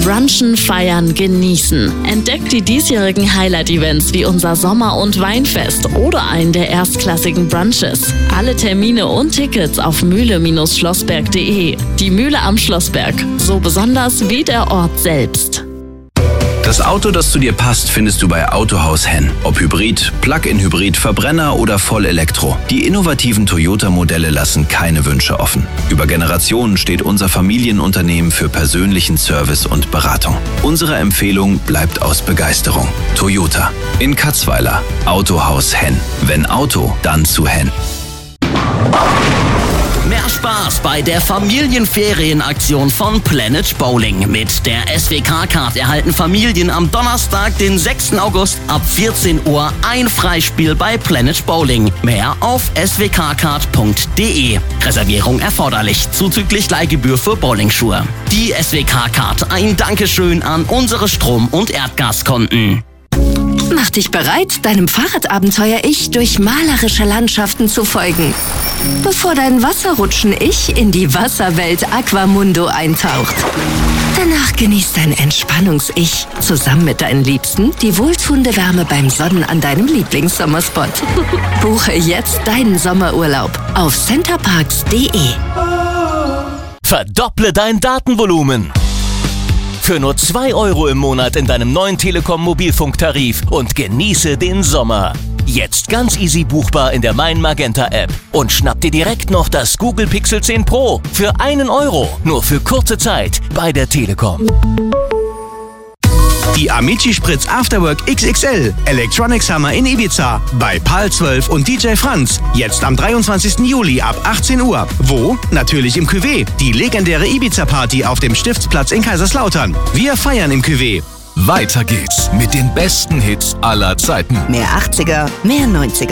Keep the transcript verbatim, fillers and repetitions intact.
Brunchen, feiern, genießen. Entdeckt die diesjährigen Highlight-Events wie unser Sommer- und Weinfest oder einen der erstklassigen Brunches. Alle Termine und Tickets auf mühle Bindestrich schlossberg punkt de. Die Mühle am Schlossberg. So besonders wie der Ort selbst. Das Auto, das zu dir passt, findest du bei Autohaus Henn. Ob Hybrid, Plug-in-Hybrid, Verbrenner oder Vollelektro. Die innovativen Toyota-Modelle lassen keine Wünsche offen. Über Generationen steht unser Familienunternehmen für persönlichen Service und Beratung. Unsere Empfehlung bleibt aus Begeisterung. Toyota. In Katzweiler. Autohaus Henn. Wenn Auto, dann zu Henn. Mehr Spaß bei der Familienferienaktion von Planet Bowling. Mit der S W K-Card erhalten Familien am Donnerstag, den sechsten August ab vierzehn Uhr ein Freispiel bei Planet Bowling. Mehr auf s w k card punkt de. Reservierung erforderlich, zuzüglich Leihgebühr für Bowlingschuhe. Die S W K-Card, ein Dankeschön an unsere Strom- und Erdgaskonten. Mach dich bereit, deinem Fahrradabenteuer-Ich durch malerische Landschaften zu folgen, bevor dein Wasserrutschen-Ich in die Wasserwelt Aquamundo eintaucht. Danach genießt dein Entspannungs-Ich zusammen mit deinen Liebsten die wohltuende Wärme beim Sonnen an deinem Lieblingssommerspot. Buche jetzt deinen Sommerurlaub auf centerparks punkt de. Verdopple dein Datenvolumen. Für nur zwei Euro im Monat in deinem neuen Telekom-Mobilfunktarif und genieße den Sommer. Jetzt ganz easy buchbar in der Mein Magenta App. Und schnapp dir direkt noch das Google Pixel zehn Pro für einen Euro. Nur für kurze Zeit bei der Telekom. Die Amici Spritz Afterwork X X L Electronic Summer in Ibiza bei PAL zwölf und D J Franz. Jetzt am dreiundzwanzigsten Juli ab achtzehn Uhr. Wo? Natürlich im Cuvée. Die legendäre Ibiza-Party auf dem Stiftsplatz in Kaiserslautern. Wir feiern im Cuvée. Weiter geht's mit den besten Hits aller Zeiten. Mehr achtziger, mehr neunziger.